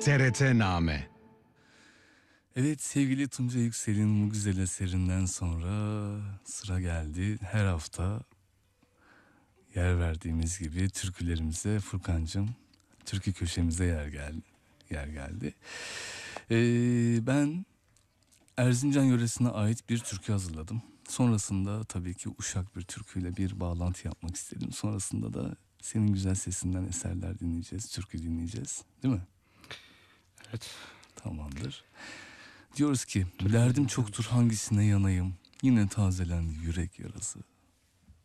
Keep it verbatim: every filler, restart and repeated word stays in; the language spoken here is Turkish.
T R T Name. Evet sevgili Tunca Yüksel'in bu güzel eserinden sonra sıra geldi. Her hafta yer verdiğimiz gibi türkülerimize Furkancığım, türkü köşemize yer geldi. Yer geldi. Ee, ben Erzincan yöresine ait bir türkü hazırladım. Sonrasında tabii ki Uşak bir türküyle bir bağlantı yapmak istedim. Sonrasında da senin güzel sesinden eserler dinleyeceğiz, türkü dinleyeceğiz, değil mi? Evet. Tamamdır. Diyoruz ki Türkü derdim dinleyeceğiz. çoktur hangisine yanayım, yine tazelendi yürek yarası.